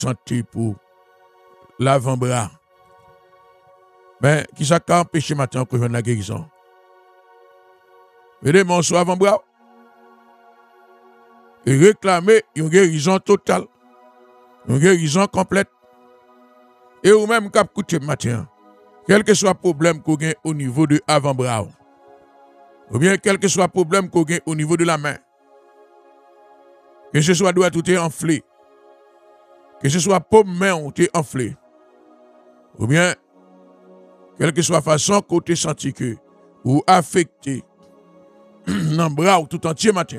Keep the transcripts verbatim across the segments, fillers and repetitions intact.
santé pour l'avant-bras. Mais qui ça qu'a empêché matin que je la guérison? Venez mon soit avant-bras. Et réclamer une guérison totale. Une guérison complète. Et ou même cap coûter matin. Quel que soit le problème qu'on a au niveau de avant-bras. Ou bien quel que soit le problème qu'on a au niveau de la main. Que ce soit doigt tout est enflé. Que ce soit paume main ou t'es enflé. Ou bien quelle que soit la façon qu'on t'est senti que ou affecté dans le bras ou tout entier matin.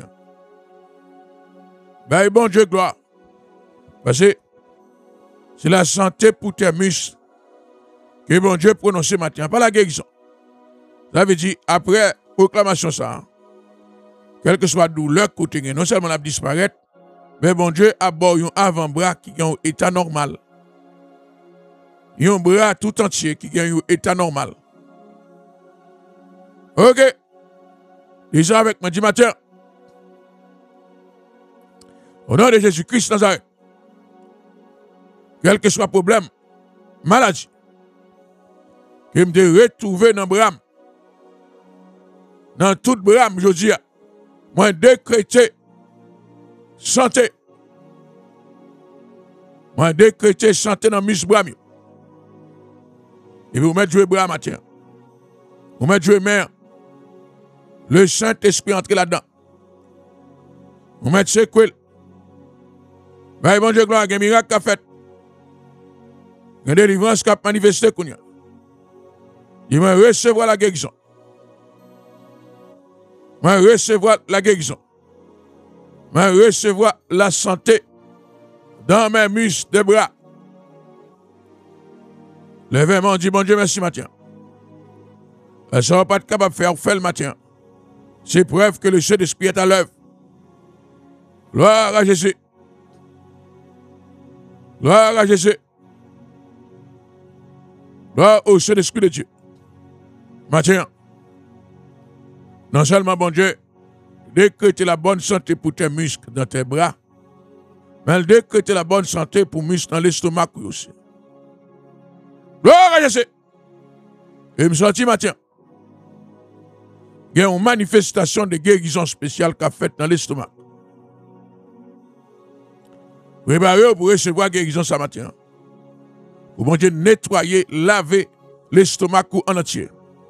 Ben bon Dieu gloire. Parce que c'est la santé pour tes muscles que bon Dieu prononce matin, pas la guérison. Ça veut dire après proclamation ça, quelle que soit la douleur côté non seulement la disparaître, mais bon Dieu aborde un avant-bras qui est en état normal. Un bras tout entier qui est en état normal. OK. Déjà avec moi du matin. Au nom de Jésus-Christ Nazareth. Quel que soit le problème, maladie, que me retrouver dans le bras, dans tout le bras, je dis, moi décréter santé. Moi décréter santé dans le bras. Et vous mettez le bras matin. Vous mettez le main. Le Saint-Esprit entre là-dedans. Vous mettez ce qu'il. Mais bon Dieu, gloire, il y a un miracle qui a fait. Il y a une délivrance qui a manifesté. Il va recevoir la guérison. Il va recevoir la guérison. Il va recevoir la santé dans mes muscles de bras. Levez-moi, dit bon Dieu, merci matin. Ça ne va pas être capable de faire, faire le matin. C'est preuve que le Saint-Esprit est à l'œuvre. Gloire à Jésus. Gloire à Jésus. Gloire au Saint-Esprit de Dieu. Matin, non seulement, bon Dieu, décréter la bonne santé pour tes muscles dans tes bras, mais décréter la bonne santé pour muscles dans l'estomac aussi. Gloire à Jésus. Et me senti matin. Il y a une manifestation de guérison spéciale qu'a faite dans l'estomac. Préparez-vous pour recevoir la guérison ce matin. Pour bon Dieu nettoyer, laver l'estomac en entier.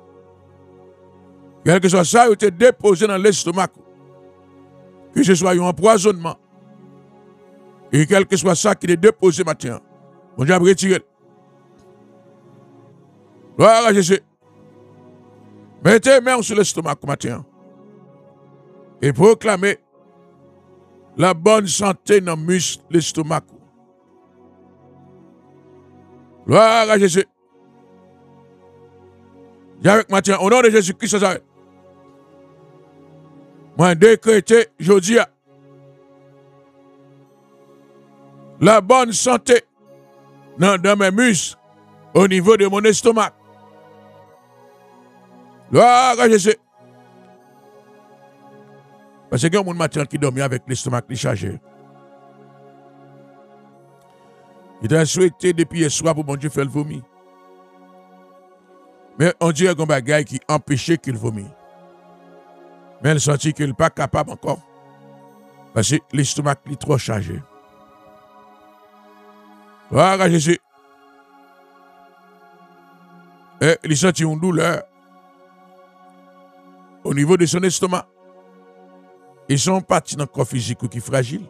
Quel que soit ça, il a été déposé dans l'estomac. Que ce soit un empoisonnement. Et quel que soit ça qui est déposé matin. Bon Dieu a retiré. Gloire à Jésus. Mettez main sur l'estomac matin. Et proclamez la bonne santé dans le muscle de l'estomac. Gloire à Jésus. Dis avec matin, au nom de Jésus-Christ, moi décréter, je dis, la bonne santé dans, dans mes muscles au niveau de mon estomac. Gloire à Jésus. Parce que il y a un matin qui dormit avec l'estomac chargé. Il a souhaité depuis hier soir pour bon Dieu faire le vomi. Mais on dirait qu'il y a un bagage qui empêchait qu'il vomit. Mais il sentit qu'il n'est pas capable encore. Parce que l'estomac est trop chargé. Gloire à Jésus. Et il sentit une douleur au niveau de son estomac. Ils sont partis dans le corps physique qui est fragile.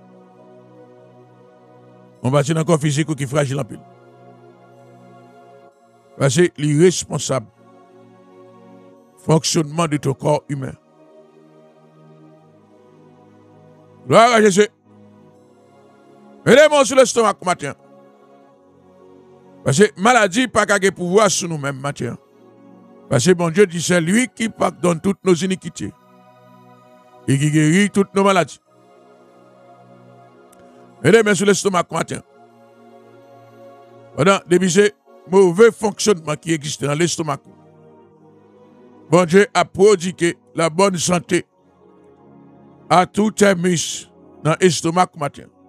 On partit dans le corps physique qui est fragile en pile. Parce que l'irresponsable fonctionnement de ton corps humain. Gloire à Jésus. Mettez-moi sur l'estomac matin. Parce que maladie n'a pas de pouvoir sur nous-mêmes matin. Parce que bon Dieu dit c'est lui qui pardonne toutes nos iniquités. Et qui guérit toutes nos maladies. Mettez-moi sur l'estomac matin. Pendant depuis ce mauvais fonctionnement qui existe dans l'estomac. Bon Dieu a prodigué la bonne santé à tous tes muscles dans l'estomac matin.